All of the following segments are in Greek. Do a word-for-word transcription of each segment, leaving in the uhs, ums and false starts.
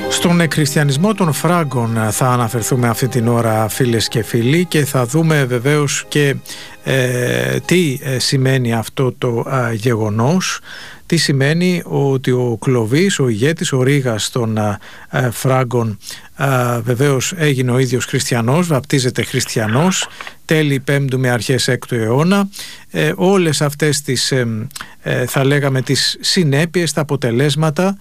Στον εκχριστιανισμό των Φράγκων θα αναφερθούμε αυτή την ώρα, φίλες και φίλοι, και θα δούμε βεβαίως και ε, τι ε, σημαίνει αυτό το ε, γεγονός. Τι σημαίνει ότι ο Κλωβής, ο ηγέτης, ο Ρήγας των ε, ε, Φράγκων, ε, βεβαίως έγινε ο ίδιος χριστιανός, βαπτίζεται χριστιανός, τέλη πέμπτου με αρχές έκτου αιώνα. Ε, όλες αυτές τις, ε, ε, θα λέγαμε, τις συνέπειες, τα αποτελέσματα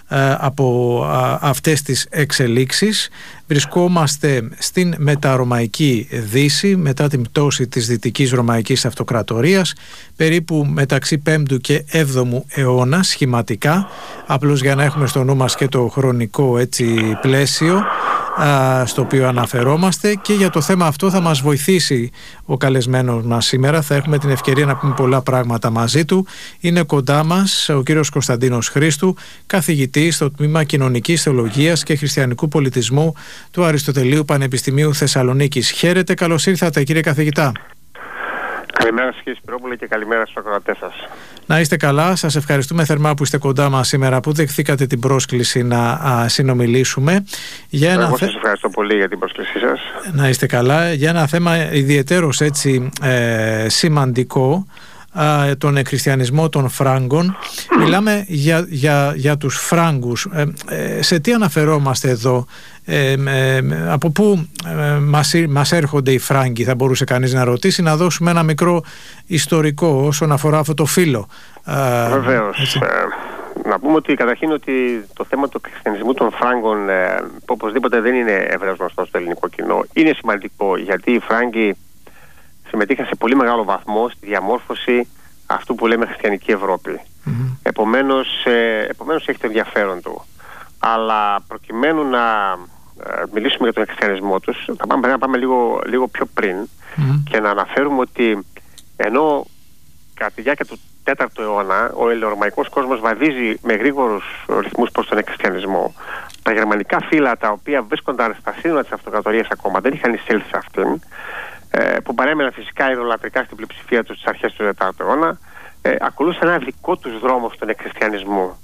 από αυτές τις εξελίξεις. Βρισκόμαστε στην μεταρωμαϊκή Δύση μετά την πτώση της Δυτικής Ρωμαϊκής Αυτοκρατορίας, περίπου μεταξύ πέμπτου και έβδομου αιώνα σχηματικά, απλώς για να έχουμε στο νου μας και το χρονικό έτσι πλαίσιο στο οποίο αναφερόμαστε. Και για το θέμα αυτό θα μας βοηθήσει ο καλεσμένος μας σήμερα. Θα έχουμε την ευκαιρία να πούμε πολλά πράγματα μαζί του. Είναι κοντά μας ο κύριος Κωνσταντίνος Χρήστου, καθηγητής στο Τμήμα Κοινωνικής Θεολογίας και Χριστιανικού Πολιτισμού του Αριστοτελείου Πανεπιστημίου Θεσσαλονίκης. Χαίρετε, καλώς ήρθατε κύριε καθηγητά. Καλημέρα σας κύριε Σπυρόπουλε και καλημέρα στους ακροατές σας. Να είστε καλά, σας ευχαριστούμε θερμά που είστε κοντά μας σήμερα, που δεχθήκατε την πρόσκληση να α, συνομιλήσουμε. Για ένα Εγώ θε... σας ευχαριστώ πολύ για την πρόσκλησή σας. Να είστε καλά. Για ένα θέμα ιδιαιτέρως έτσι ε, σημαντικό, α, τον εκχριστιανισμό των Φράγκων. Μιλάμε για, για, για τους Φράγκους. Ε, ε, σε τι αναφερόμαστε εδώ? Ε, ε, από πού ε, μας, μας έρχονται οι Φράγκοι, θα μπορούσε κανείς να ρωτήσει, να δώσουμε ένα μικρό ιστορικό όσον αφορά αυτό το φύλλο. Βεβαίως. Ε, να πούμε ότι καταρχήν ότι το θέμα του χριστιανισμού των Φράγκων ε, οπωσδήποτε δεν είναι ευρέως γνωστό στο ελληνικό κοινό. Είναι σημαντικό γιατί οι Φράγκοι συμμετείχαν σε πολύ μεγάλο βαθμό στη διαμόρφωση αυτού που λέμε χριστιανική Ευρώπη. Mm-hmm. Επομένως, ε, επομένως έχει το ενδιαφέρον του. Αλλά προκειμένου να ε, μιλήσουμε για τον χριστιανισμό τους, θα πάμε, να πάμε λίγο, λίγο πιο πριν mm. και να αναφέρουμε ότι ενώ κατά τη διάρκεια του τέταρτου αιώνα ο ελληνορωμαϊκός κόσμος βαδίζει με γρήγορους ρυθμούς προς τον χριστιανισμό, τα γερμανικά φύλλα τα οποία βρίσκονταν στα σύνορα της αυτοκρατορίας ακόμα δεν είχαν εισέλθει σε αυτήν, ε, που παρέμεναν φυσικά ιδωλατρικά στην πλειοψηφία τους στις αρχές του τέταρτου αιώνα, ε, ακολούθησαν ένα δικό τους δρόμο στον εκχριστιανισμό.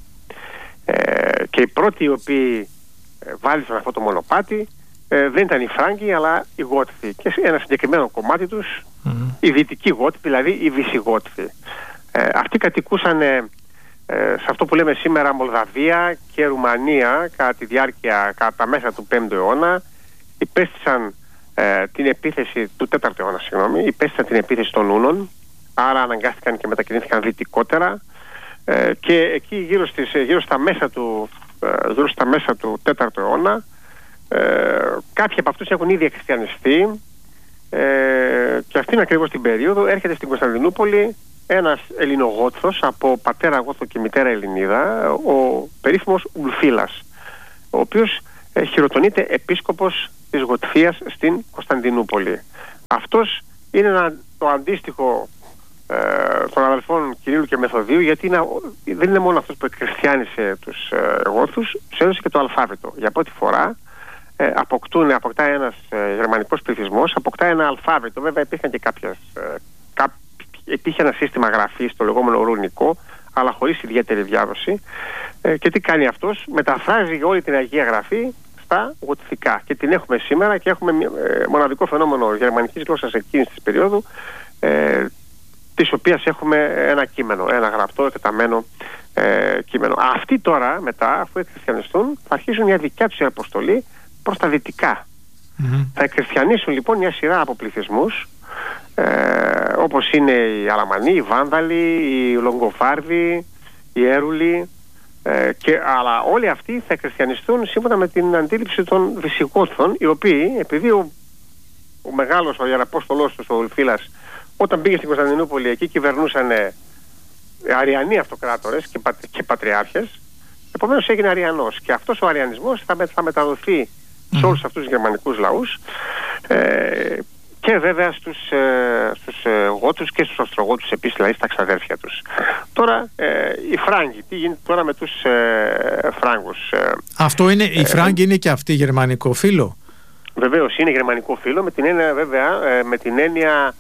Ε, και οι πρώτοι οι οποίοι ε, βάλισαν αυτό το μονοπάτι ε, δεν ήταν οι Φράγκοι αλλά οι Γότθοι, και σε ένα συγκεκριμένο κομμάτι τους mm-hmm. οι δυτικοί Γότθοι, δηλαδή οι Βυσιγότθοι. Ε, αυτοί κατοικούσαν ε, ε, σε αυτό που λέμε σήμερα Μολδαβία και Ρουμανία κατά τη διάρκεια, κατά τα μέσα του πέμπτου αιώνα. Υπέστησαν ε, την επίθεση του τέταρτου αιώνα, συγγνώμη, υπέστησαν την επίθεση των Ούνων, άρα αναγκάστηκαν και μετακινήθηκαν δυτικότερα. Ε, και εκεί γύρω, στις, γύρω, στα μέσα του, ε, γύρω στα μέσα του τέταρτου αιώνα ε, κάποιοι από αυτούς έχουν ήδη εκχριστιανιστεί, ε, και αυτήν ακριβώς την περίοδο έρχεται στην Κωνσταντινούπολη ένας Ελληνογότθος από πατέρα Γόθο και μητέρα Ελληνίδα, ο περίφημος Ουλφίλας, ο οποίος ε, χειροτονείται επίσκοπος της Γοτθίας στην Κωνσταντινούπολη. Αυτός είναι ένα, το αντίστοιχο των αδελφών Κυρίλλου και Μεθοδίου, γιατί είναι, δεν είναι μόνο αυτός που εκχριστιάνισε τους ε, Γόθους, τους έδωσε και το αλφάβητο. Για πρώτη φορά ε, αποκτούν, αποκτά ένας ε, γερμανικός πληθυσμός, αποκτά ένα αλφάβητο. Βέβαια υπήρχαν και κάποιες, ε, κά, υπήρχε ένα σύστημα γραφής, το λεγόμενο ρουνικό, αλλά χωρίς ιδιαίτερη διάδοση. Ε, και τι κάνει αυτός? Μεταφράζει όλη την Αγία Γραφή στα γοτθικά. Και την έχουμε σήμερα και έχουμε ε, μοναδικό φαινόμενο γερμανικής γλώσσας εκείνης της περίοδου, ε, της οποίας έχουμε ένα κείμενο, ένα γραπτό, εκτεταμένο ε, κείμενο. Αυτοί τώρα μετά, αφού εκχριστιανιστούν, θα αρχίσουν μια δικιά τους αποστολή προς τα δυτικά. Mm-hmm. Θα εκχριστιανίσουν λοιπόν μια σειρά από πληθυσμούς, ε, όπως είναι οι Αλαμανοί, οι Βάνδαλοι, οι Λογκοφάρδοι, οι Έρουλοι, ε, και, αλλά όλοι αυτοί θα εκχριστιανιστούν σύμφωνα με την αντίληψη των Βυσιγόθων, οι οποίοι, επειδή ο, ο μεγάλος, ο ιεραπόστολος τους, ο Ουλφίλας, όταν πήγε στην Κωνσταντινούπολη, εκεί κυβερνούσαν ε, αριανοί αυτοκράτορες και, πα, και πατριάρχες, επομένως έγινε αριανός. Και αυτός ο αριανισμός θα, με, θα μεταδοθεί mm. σε όλους αυτούς τους γερμανικούς λαούς, ε, και βέβαια στους, ε, στους ε, Γότους και στους Οστρογότους επίσης, δηλαδή στα ξαδέρφια τους. Τώρα ε, οι Φράγκοι, τι γίνεται τώρα με τους ε, Φράγκους? Ε, Αυτό είναι, ε, οι Φράγκοι είναι και αυτοί γερμανικό φύλλο? Βεβαίως είναι γερμανικό φύλλο, με την έννοια βέβαια, ε, με την έννοια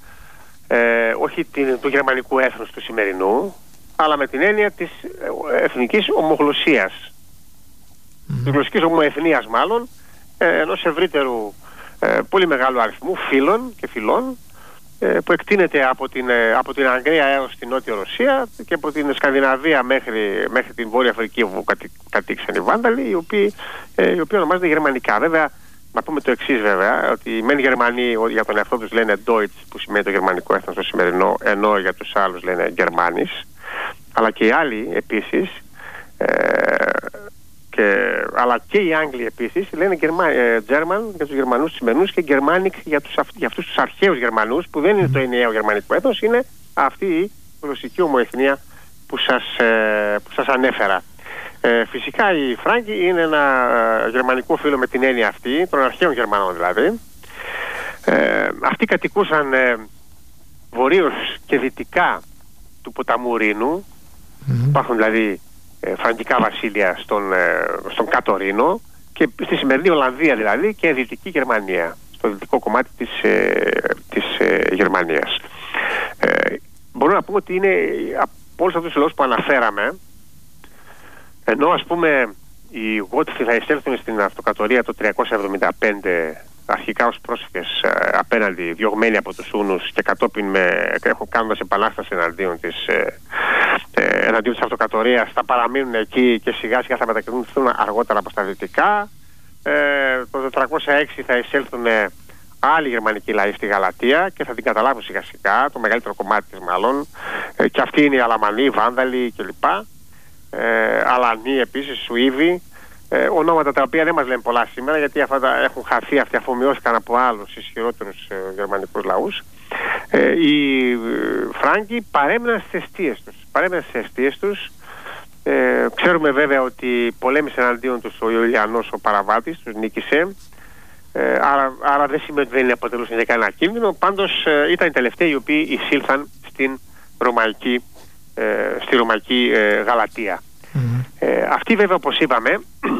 Ε, όχι την, του γερμανικού έθνους του σημερινού, αλλά με την έννοια της εθνικής ομογλωσσίας. της γλωσσικής ομοεθνίας μάλλον, ε, ενός ευρύτερου ε, πολύ μεγάλου αριθμού φίλων και φυλών, ε, που εκτείνεται από την, ε, από την Αγγλία έως την Νότια Ρωσία και από την Σκανδιναβία μέχρι, μέχρι την Βόρεια Αφρική που κατη, κατήξαν οι Βάνταλοι, οι οποίοι, ε, οι οποίοι ονομάζονται γερμανικά. Βέβαια, να πούμε το εξής βέβαια, ότι οι μεν Γερμανοί για τον εαυτό τους λένε Deutsch, που σημαίνει το γερμανικό έθνος το σημερινό, ενώ για τους άλλους λένε Germanis, αλλά και οι άλλοι επίσης, ε, και, αλλά και οι Άγγλοι επίσης λένε German, ε, German για τους Γερμανούς τους σημερινούς και Germanic για, τους, για αυτούς τους αρχαίους Γερμανούς, που δεν είναι το ενιαίο γερμανικό έθνος, είναι αυτή η γλωσσική ομοεθνία που σας, ε, που σας ανέφερα. Ε, φυσικά οι Φράγκοι είναι ένα ε, γερμανικό φύλο με την έννοια αυτή, των αρχαίων Γερμανών δηλαδή. Ε, αυτοί κατοικούσαν ε, βορείως και δυτικά του ποταμού Ρήνου. Mm-hmm. Υπάρχουν δηλαδή ε, φραγκικά βασίλεια στον, ε, στον κάτω Ρήνο και στη σημερινή Ολλανδία δηλαδή και δυτική Γερμανία, στο δυτικό κομμάτι της, ε, της ε, Γερμανίας. Ε, μπορούμε να πούμε ότι είναι από όλους αυτούς τους λόγους που αναφέραμε, ενώ ας πούμε οι Γότθοι θα εισέλθουν στην αυτοκρατορία το τριακόσια εβδομήντα πέντε αρχικά ως πρόσφυγες ε, απέναντι, διωγμένοι από τους Ούνους και κατόπιν με, κάνοντας επανάσταση εναντίον της, ε, ε, εναντίον της αυτοκρατορίας, θα παραμείνουν εκεί και σιγά σιγά θα μετακινηθούν αργότερα προς τα δυτικά. Ε, το τετρακόσια έξι θα εισέλθουν άλλοι γερμανικοί λαοί στη Γαλατεία και θα την καταλάβουν σιγά σιγά, το μεγαλύτερο κομμάτι της μάλλον, ε, και αυτοί είναι οι Αλαμανοί, οι Βάνταλοι κλπ. Ε, Αλανοί επίσης, Σουήβοι, ε, ονόματα τα οποία δεν μας λένε πολλά σήμερα, γιατί αυτά τα έχουν χαθεί, αυτοί αφομοιώθηκαν από άλλους ισχυρότερους ε, γερμανικούς λαούς. Ε, οι ε, Φράγκοι παρέμειναν στις αιστείες τους. Παρέμειναν στις αιστείες τους. Ε, ξέρουμε βέβαια ότι πολέμησε εναντίον τους ο Ιουλιανός, ο παραβάτης, τους νίκησε. Ε, άρα, άρα δεν σημαίνει ότι δεν αποτελούσαν για κανένα κίνδυνο. Πάντως ε, ήταν οι τελευταίοι οι οποίοι εισήλθαν στην Ρωμαϊκή Ε, στη Ρωμαϊκή ε, Γαλατεία. Mm-hmm. Ε, αυτοί βέβαια, όπως είπαμε,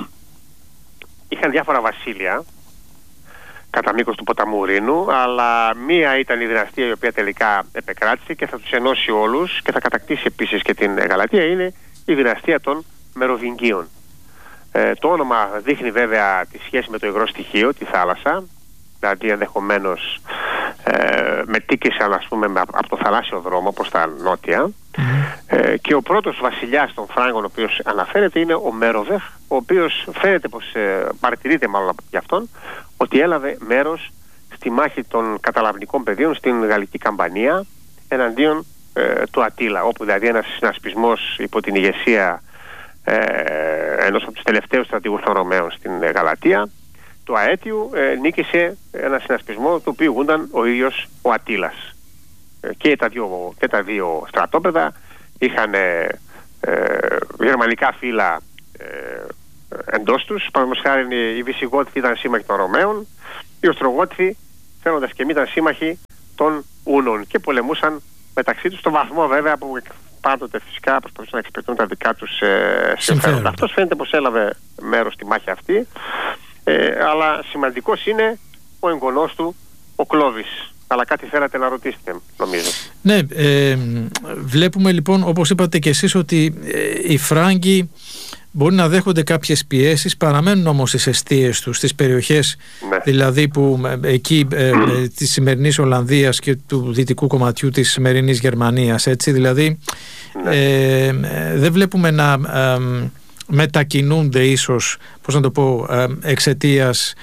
είχαν διάφορα βασίλεια κατά μήκος του ποταμού Ρήνου, αλλά μία ήταν η δυναστεία η οποία τελικά επεκράτησε και θα τους ενώσει όλους και θα κατακτήσει επίσης και την Γαλατεία, είναι η δυναστεία των Μεροβινγκίων. Ε, το όνομα δείχνει βέβαια τη σχέση με το υγρό στοιχείο, τη θάλασσα, δηλαδή ενδεχομένως ε, μετήκησαν ας πούμε από το θαλάσσιο δρόμο προς τα νότια. Mm-hmm. ε, και ο πρώτος βασιλιάς των Φράγκων ο οποίος αναφέρεται είναι ο Μέροβεχ, ο οποίος φαίνεται πως ε, παρατηρείται μάλλον από αυτόν ότι έλαβε μέρος στη μάχη των καταλαβνικών πεδίων στην Γαλλική Καμπανία εναντίον ε, του Ατήλα, όπου δηλαδή ένας συνασπισμός υπό την ηγεσία ε, ενός από τους τελευταίους στρατηγούς των Ρωμαίων στην ε, Γαλατεία, του Αέτιου, ε, νίκησε ένα συνασπισμό του οποίου ηγούνταν ο ίδιος ο Ατήλας. Ε, και, τα δύο, και τα δύο στρατόπεδα είχαν ε, ε, γερμανικά φύλλα ε, εντός τους. Παραδείγματος χάρη οι Βυσιγότοι ήταν σύμμαχοι των Ρωμαίων, οι Οστρογότοι φαίνοντας και μη ήταν σύμμαχοι των Ούνων και πολεμούσαν μεταξύ τους, στον βαθμό βέβαια που πάντοτε φυσικά προσπαθούσαν να εξυπηρετούν τα δικά τους ε, συμφέροντα. Αυτός φαίνεται πως έλαβε μέρος στη μάχη αυτή. Ε, αλλά σημαντικός είναι ο εγγονός του, ο Κλώβης. Αλλά κάτι θέλατε να ρωτήσετε, νομίζω. Ναι, ε, βλέπουμε λοιπόν, όπως είπατε και εσείς, ότι ε, οι Φράγκοι μπορεί να δέχονται κάποιες πιέσεις, παραμένουν όμως στις εστίες τους, στις περιοχές, ναι, δηλαδή που ε, εκεί ε, ε, της σημερινής Ολλανδίας και του δυτικού κομματιού της σημερινής Γερμανίας, έτσι, δηλαδή ναι, ε, ε, δεν βλέπουμε να ε, μετακινούνται ίσως, πώς να το πω, εξαιτίας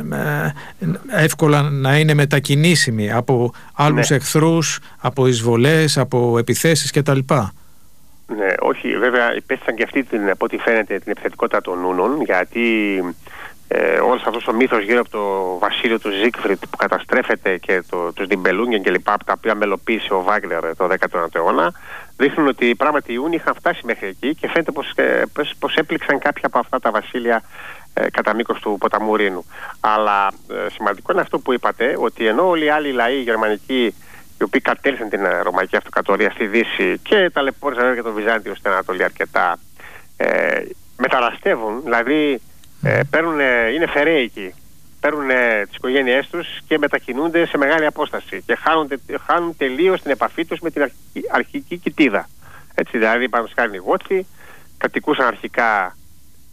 εύκολα να είναι μετακινήσιμοι από άλλους, ναι, εχθρούς, από εισβολές, από επιθέσεις κτλ. Ναι, όχι, βέβαια υπέστησαν και αυτοί την, από ό,τι φαίνεται, την επιθετικότητα των Ούνων, γιατί ε, όλος αυτός ο μύθος γύρω από το βασίλειο του Ζίγκφριντ που καταστρέφεται και το, τους Νιμπελούγγεν και λοιπά, τα οποία μελοποίησε ο Βάγνερ το δέκατο ένατο αιώνα, δείχνουν ότι πράγματι οι Ούνοι είχαν φτάσει μέχρι εκεί και φαίνεται πως, ε, πως, πως έπληξαν κάποια από αυτά τα βασίλεια ε, κατά μήκος του ποταμού Ρήνου. Αλλά ε, σημαντικό είναι αυτό που είπατε, ότι ενώ όλοι οι άλλοι λαοί γερμανικοί οι οποίοι κατέληξαν την Ρωμαϊκή Αυτοκρατορία στη Δύση και ταλαιπώρησαν και το Βυζάντιο στην Ανατολή αρκετά, ε, μεταναστεύουν, δηλαδή ε, παίρνουν, είναι φερέικοι, παίρνουν τις οικογένειές τους και μετακινούνται σε μεγάλη απόσταση και χάνουν, χάνουν τελείως την επαφή τους με την αρχική, αρχική κοιτίδα. Έτσι, δηλαδή, πάνω σκάριν οι Γότθοι κατοικούσαν αρχικά σε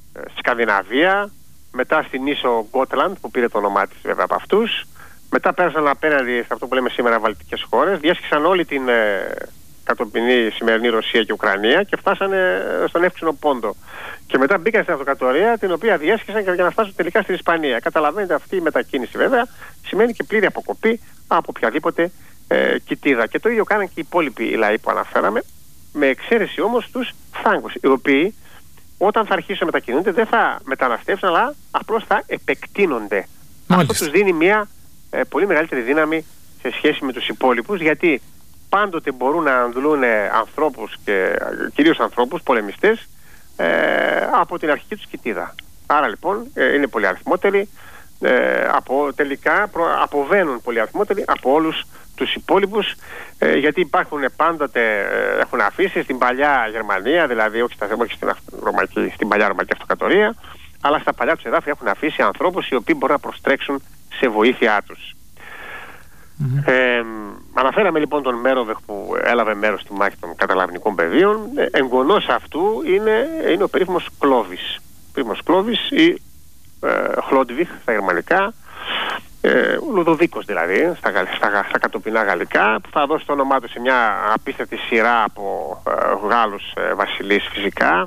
Σκανδιναβία, μετά στην ίσο Γκότλαντ που πήρε το όνομά της βέβαια από αυτούς, μετά πέρασαν απέναντι σε αυτό που λέμε σήμερα βαλτικές χώρες, διέσχισαν όλη την ε, κατοπινή σημερινή Ρωσία και Ουκρανία και φτάσανε στον εύξηνο πόντο. Και μετά μπήκαν στην αυτοκρατορία, την οποία διέσχισαν για να φτάσουν τελικά στην Ισπανία. Καταλαβαίνετε, αυτή η μετακίνηση βέβαια σημαίνει και πλήρη αποκοπή από οποιαδήποτε ε, κοιτίδα. Και το ίδιο κάναν και οι υπόλοιποι λαοί που αναφέραμε, με εξαίρεση όμως τους Φράγκους, οι οποίοι όταν θα αρχίσουν να μετακινούνται δεν θα μεταναστεύσουν, αλλά απλώς θα επεκτείνονται. Μάλιστα. Αυτό τους δίνει μια ε, πολύ μεγαλύτερη δύναμη σε σχέση με τους υπόλοιπους, γιατί πάντοτε μπορούν να αντλούν ανθρώπους, και κυρίως ανθρώπους, πολεμιστές, ε, από την αρχική τους κοιτίδα. Άρα λοιπόν ε, είναι πολύ αριθμότεροι, ε, από, τελικά προ, αποβαίνουν πολύ αριθμότεροι από όλους τους υπόλοιπους, ε, γιατί υπάρχουν πάντοτε, ε, έχουν αφήσει στην παλιά Γερμανία, δηλαδή όχι, στα, όχι στην, Ρωμαϊκή, στην παλιά Ρωμαϊκή Αυτοκρατορία, αλλά στα παλιά τους εδάφια έχουν αφήσει ανθρώπους οι οποίοι μπορούν να προστρέξουν σε βοήθειά τους. Mm-hmm. Ε, αναφέραμε λοιπόν τον Μέροβεχ που έλαβε μέρος στη μάχη των καταλαβνικών πεδίων. Ε, εγγονός αυτού είναι, είναι ο περίφημος Κλόβις. Περίφημος Κλόβις ή ε, Χλόντβιχ στα γερμανικά, ε, ο Λουδοβίκος δηλαδή, στα, στα, στα κατοπινά γαλλικά, που θα δώσει το όνομά του σε μια απίστευτη σειρά από ε, Γάλλους ε, βασιλείς φυσικά.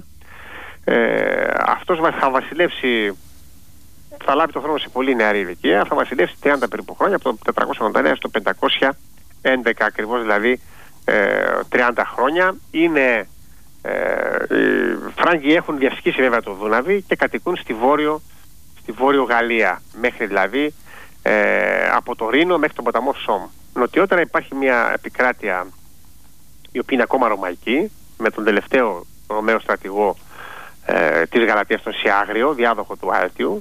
Ε, αυτός θα βασιλεύσει, θα λάβει το χρόνο σε πολύ νεαρή ηλικία, θα βασιλεύσει τριάντα περίπου χρόνια, από το τετρακόσια ογδόντα εννέα στο πεντακόσια έντεκα, ακριβώς δηλαδή ε, τριάντα χρόνια. Είναι, ε, οι Φράγκοι έχουν διασχίσει βέβαια το Δούναβι και κατοικούν στη βόρειο, στη βόρειο Γαλλία, μέχρι δηλαδή ε, από το Ρήνο μέχρι τον ποταμό Σόμ. Νοτιότερα υπάρχει μια επικράτεια η οποία είναι ακόμα ρωμαϊκή, με τον τελευταίο Ρωμαίο στρατηγό ε, της Γαλατίας, τον Σιάγριο, διάδοχο του Άρτιου.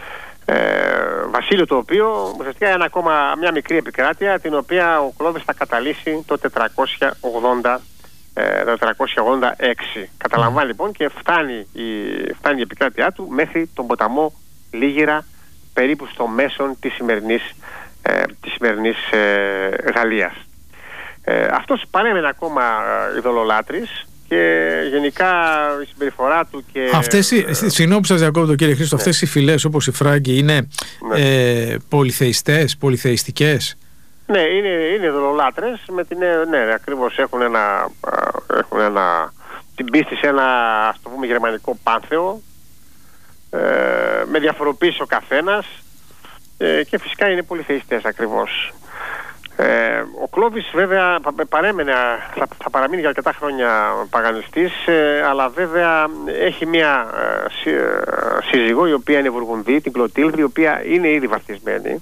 Ε, βασίλειο το οποίο ουσιαστικά είναι ακόμα μια μικρή επικράτεια, την οποία ο Κλόβις θα καταλύσει το τετρακόσια ογδόντα έξι. Καταλαμβάνει λοιπόν και φτάνει η, φτάνει η επικράτειά του μέχρι τον ποταμό Λίγυρα, περίπου στο μέσον της σημερινής, ε, της σημερινής ε, Γαλλίας. Ε, αυτός παρέμενε ακόμα ε, ειδωλολάτρης και γενικά η συμπεριφορά του και... Αυτές οι, συγγνώμη που σας διακόπτω κύριε Χρήστο, ναι. Αυτές οι φυλές όπως οι Φράγκοι είναι ναι. ε, πολυθεϊστές, πολυθεϊστικές? Ναι, είναι, είναι ειδωλολάτρες, με την, ναι, ακριβώς έχουν ένα, έχουν ένα, την πίστη σε ένα, ας το πούμε, γερμανικό πάνθεο, ε, με διαφοροποίηση ο καθένας, ε, και φυσικά είναι πολυθεϊστές ακριβώς. Ε, ο Κλόβις βέβαια παρέμενε, θα, θα παραμείνει για αρκετά χρόνια παγανιστής, ε, αλλά βέβαια έχει μια ε, σύ, ε, σύζυγο η οποία είναι Βουργουνδή, την Κλωτήλδη, η οποία είναι ήδη βαφτισμένη.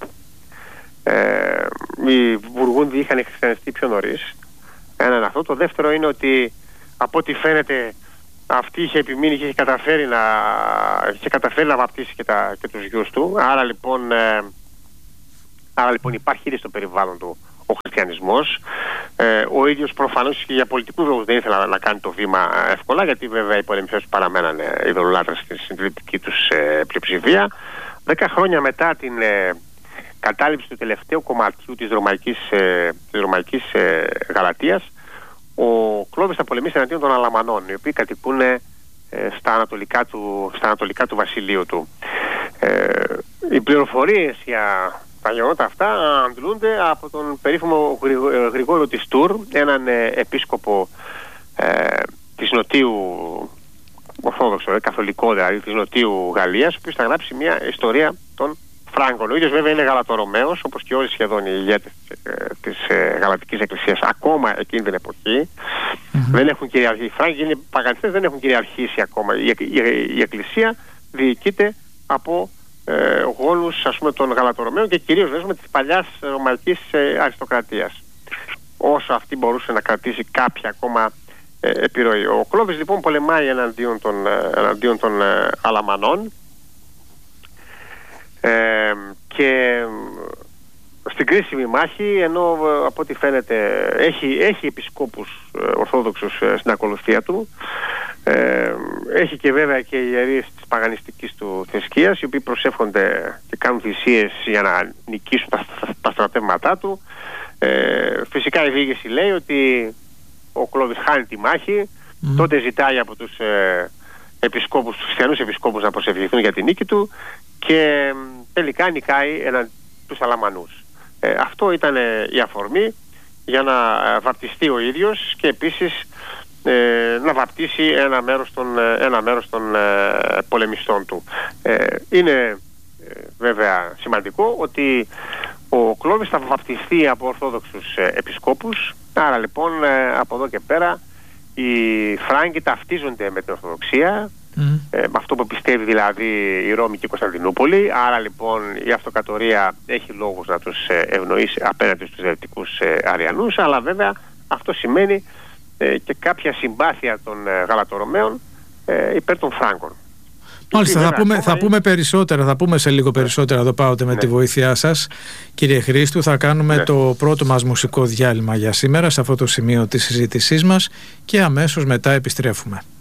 Ε, οι Βουργούνδοι είχαν χριστιανιστεί πιο νωρίς. Ένα είναι αυτό. Το δεύτερο είναι ότι από ό,τι φαίνεται αυτή είχε επιμείνει και είχε καταφέρει να, είχε καταφέρει να βαπτίσει και, τα, και τους γιους του. Άρα λοιπόν... Ε, Άρα λοιπόν υπάρχει ήδη στο περιβάλλον του ο χριστιανισμός. Ε, ο ίδιος προφανώς και για πολιτικούς λόγους δεν ήθελε να κάνει το βήμα εύκολα, γιατί βέβαια οι πολεμιστές του παραμένανε ειδωλολάτρες στη συντηρητική τους ε, πλειοψηφία. Δέκα χρόνια μετά την ε, κατάληψη του τελευταίου κομματιού της Ρωμαϊκής, ε, της Ρωμαϊκής ε, Γαλατίας, ο Κλόβις θα πολεμήσει εναντίον των Αλαμανών, οι οποίοι κατοικούν ε, στα, ανατολικά του, στα ανατολικά του βασιλείου του. Ε, οι πληροφορίες για τα γεγονότα αυτά αντλούνται από τον περίφημο Γρηγόριο της Τουρ, έναν ε, επίσκοπο ε, της Νοτίου, ορθόδοξο, ε, καθολικό δηλαδή, της Νοτίου Γαλλίας, ο οποίος θα γράψει μια ιστορία των Φράγκων. Ο ίδιος βέβαια είναι Γαλατορωμαίος, όπως και όλοι σχεδόν οι ηγέτες ε, της ε, Γαλατικής Εκκλησίας, ακόμα εκείνη την εποχή. Mm-hmm. Δεν έχουν κυριαρχήσει. Οι Φράγκοι είναι παγανιστές, δεν έχουν κυριαρχήσει ακόμα. Η, η, η, η Εκκλησία διοικείται από Ε, γόνους, ας πούμε, των Γαλατορωμαίων και κυρίως βέβαια της παλιάς ρωμαϊκής ε, αριστοκρατίας, όσο αυτή μπορούσε να κρατήσει κάποια ακόμα ε, επιρροή. Ο Κλόβις λοιπόν πολεμάει εναντίον των, ε, εναντίον των ε, Αλαμανών, ε, και στην κρίσιμη μάχη, ενώ ε, από ό,τι φαίνεται έχει, έχει επισκόπους ε, ορθόδοξους ε, στην ακολουθία του, Ε, έχει και βέβαια και ιερείς της παγανιστικής του θρησκείας, οι οποίοι προσεύχονται και κάνουν θυσίες για να νικήσουν τα, τα στρατεύματά του. Ε, φυσικά η διοίκηση λέει ότι ο Κλόβις χάνει τη μάχη, mm. τότε ζητάει από τους ε, επισκόπους, τους χριστιανούς επισκόπους να προσευχηθούν για την νίκη του και τελικά νικάει έναν τους Αλαμανούς. Ε, αυτό ήταν η αφορμή για να βαπτιστεί ο ίδιος και επίσης ε, να βαπτίσει ένα μέρος των, ένα μέρος των ε, πολεμιστών του. Ε, είναι ε, βέβαια σημαντικό ότι ο Κλώβης θα βαπτιστεί από Ορθόδοξους ε, επισκόπους, άρα λοιπόν ε, από εδώ και πέρα οι Φράγκοι ταυτίζονται με την Ορθοδοξία, mm. ε, με αυτό που πιστεύει δηλαδή η Ρώμη και η Κωνσταντινούπολη. Άρα λοιπόν η αυτοκρατορία έχει λόγους να τους ε, ευνοήσει απέναντι στους αιρετικούς ε, Αριανούς, αλλά βέβαια αυτό σημαίνει ε, και κάποια συμπάθεια των ε, Γαλατορωμαίων ε, υπέρ των Φράγκων. Μάλιστα, θα πούμε, θα πούμε περισσότερα, θα πούμε σε λίγο περισσότερα εδώ πάωτε με ναι. τη βοήθειά σας, κύριε Χρήστου. Θα κάνουμε ναι. το πρώτο μας μουσικό διάλειμμα για σήμερα σε αυτό το σημείο της συζήτησής μας και αμέσως μετά επιστρέφουμε.